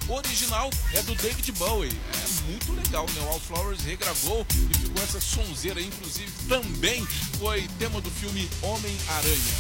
original é do David Bowie. É muito legal, né? O Wallflowers regravou e ficou essa sonzeira, inclusive também foi tema do filme Homem-Aranha.